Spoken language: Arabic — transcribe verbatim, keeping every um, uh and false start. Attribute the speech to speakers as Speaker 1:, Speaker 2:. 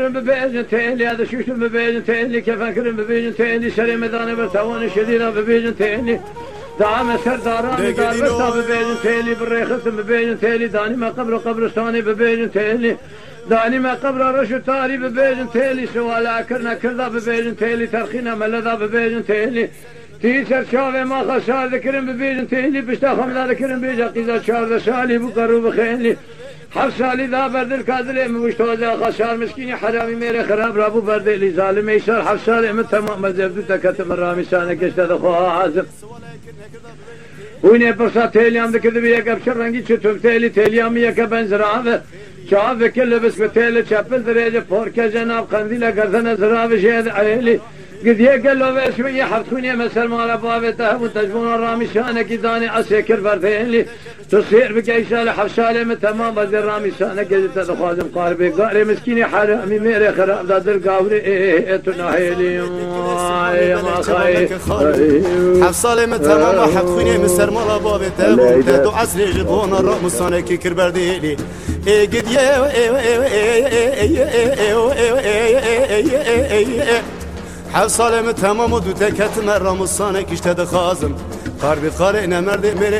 Speaker 1: ببيجن تيلي هذا شوش ببيجن تيلي كيف أكرم ببيجن تيلي شري مداني برتواني شديدة ببيجن تيلي دعم سرداراني دار برتا ببيجن تيلي بالريخص ببيجن تيلي داني ما قبر قبرستاني ببيجن تيلي داني ما قبر رشو تاري ببيجن تيلي سوالا كرنا كردا ببيجن تيلي ترخينا ملدا ببيجن تيلي تيسر شاوه ما خسار ذكرن ببيجن تيلي بشتا خمدا ذكرن بيجا قيزا شارد سالي بقرو بخيلي حف سالی دا بردل کادلی موشتوزا خسار مسکینی حرامی میره خراب رابو بردلی ظالم ایشار حف سالی من تمام مزبدو تکتم رامی سانه کشته دخواه حازم وینه پرسا تیلیام دکرده بی یک ابشر رنگی چطور تیلی تیلیامی یک بنزراوه شعب کل بس به تیل چپل دریجه پورکه جناب قندیل گردن زراوه شهد عیلی قد يقلوا بشوية حفتوني مثل ما لبابه تهب وتجبون الرامي شانك داني عسيكر بردين لي تصير بقى شالة حفشالة من تمام بدر رامي شانك قد تدخوازم قاربي قاري مسكيني حرامي ميري خراب دادر قاوري ايه تناهيلي يا ما خاي
Speaker 2: حفصالة من تمام حفتوني مثل ما لبابه تهب تدو عسري جبون الرامي شانك كر بردين لي ايه قد يه حفصالة من تمام ودو تكت مرة مصانك اشتد خازم قاربي قارئنا مرد مري